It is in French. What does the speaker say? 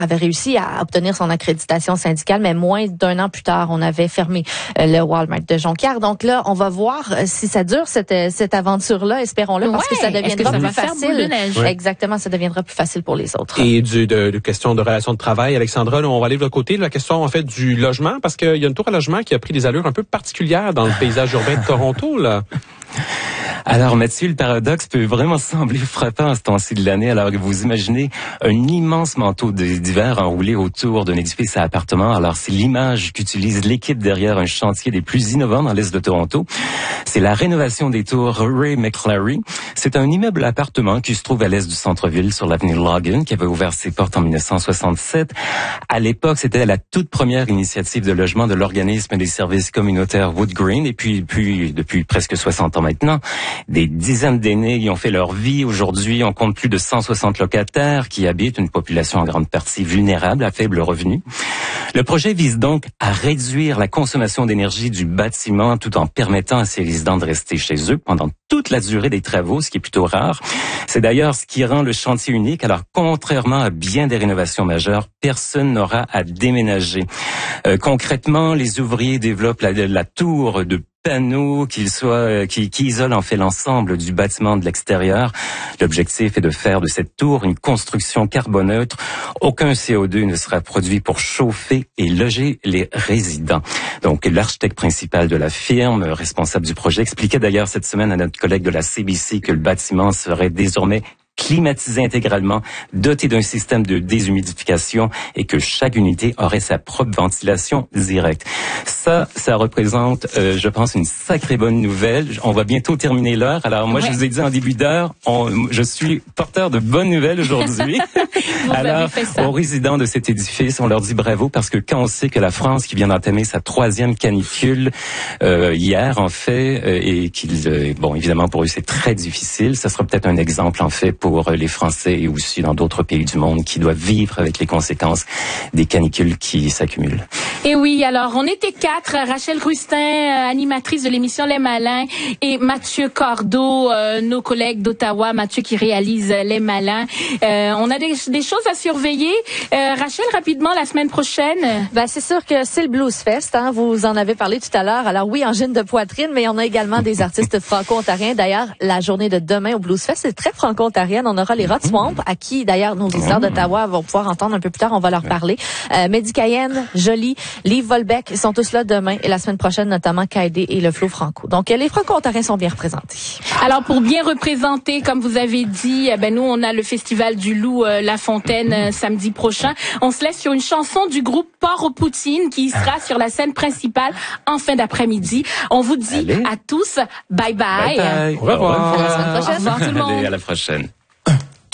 avait réussi à obtenir son accréditation syndicale, mais moins d'un an plus tard, on avait fermé le Walmart de Jonquière. Donc là, on va voir si ça dure cette aventure-là, espérons-le, parce que ça deviendra plus facile. Exactement, ça deviendra plus facile pour les autres. Et de question de relations de travail, Alexandra, là, on va aller de l'autre côté, la question en fait du logement, parce qu'il y a une tour à logement qui a pris des allures un peu particulières dans le paysage urbain de Toronto, là. Alors Mathieu, le paradoxe peut vraiment sembler frappant à ce temps-ci de l'année. Alors que vous imaginez un immense manteau d'hiver enroulé autour d'un édifice à appartements. Alors c'est l'image qu'utilise l'équipe derrière un chantier des plus innovants dans l'est de Toronto. C'est la rénovation des tours Ray McClary. C'est un immeuble appartement qui se trouve à l'est du centre-ville sur l'avenue Logan, qui avait ouvert ses portes en 1967. À l'époque, c'était la toute première initiative de logement de l'organisme des services communautaires Wood Green. Et puis depuis presque 60 ans maintenant, des dizaines d'aînés y ont fait leur vie. Aujourd'hui, on compte plus de 160 locataires qui habitent une population en grande partie vulnérable à faible revenu. Le projet vise donc à réduire la consommation d'énergie du bâtiment tout en permettant à ses résidents de rester chez eux pendant toute la durée des travaux, ce qui est plutôt rare. C'est d'ailleurs ce qui rend le chantier unique. Alors, contrairement à bien des rénovations majeures, personne n'aura à déménager. Concrètement, les ouvriers développent la tour de panneaux qui isolent en fait l'ensemble du bâtiment de l'extérieur. L'objectif est de faire de cette tour une construction carboneutre. Aucun CO2 ne sera produit pour chauffer et loger les résidents. Donc, l'architecte principal de la firme, responsable du projet, expliquait d'ailleurs cette semaine à notre collègue de la CBC que le bâtiment serait désormais climatisé intégralement, doté d'un système de déshumidification et que chaque unité aurait sa propre ventilation directe. Ça représente, je pense, une sacrée bonne nouvelle. On va bientôt terminer l'heure. Alors moi, je vous ai dit en début d'heure, je suis porteur de bonnes nouvelles aujourd'hui. Alors, aux résidents de cet édifice, on leur dit bravo parce que quand on sait que la France, qui vient d'entamer sa 3e canicule hier, en fait, et qu'ils, bon, évidemment pour eux c'est très difficile, ça sera peut-être un exemple en fait pour les Français et aussi dans d'autres pays du monde qui doivent vivre avec les conséquences des canicules qui s'accumulent. Et oui, alors on était 4, Rachel Rustin, animatrice de l'émission Les Malins, et Mathieu Cordeau, nos collègues d'Ottawa, Mathieu qui réalise Les Malins. On a des choses à surveiller. Rachel, rapidement, la semaine prochaine. Ben, c'est sûr que c'est le Blues Fest, hein, vous en avez parlé tout à l'heure. Alors oui, angine de poitrine, mais on a également des artistes franco-ontariens. D'ailleurs, la journée de demain au Blues Fest, c'est très franco-ontarienne. On aura les Rod Swamp, à qui, d'ailleurs, nos visiteurs d'Ottawa vont pouvoir entendre un peu plus tard. On va leur parler. Mehdi Cayenne, Jolie, Liv Volbeck sont tous là demain et la semaine prochaine, notamment Kaidé et le Flo Franco. Donc, les franco-ontariens sont bien représentés. Alors, pour bien représenter, comme vous avez dit, nous, on a le Festival du Loup La Fontaine samedi prochain. On se laisse sur une chanson du groupe Port aux Poutines qui sera sur la scène principale en fin d'après-midi. On vous dit à tous bye bye. Au revoir. À la semaine prochaine. Au revoir tout le monde. Allez, à la prochaine.